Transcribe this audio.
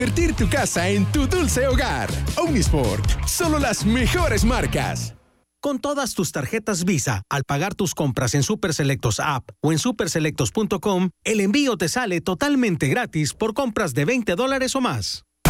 Convertir tu casa en tu dulce hogar. Omnisport, solo las mejores marcas. Con todas tus tarjetas Visa, al pagar tus compras en Super Selectos App o en superselectos.com, el envío te sale totalmente gratis por compras de $20 o más.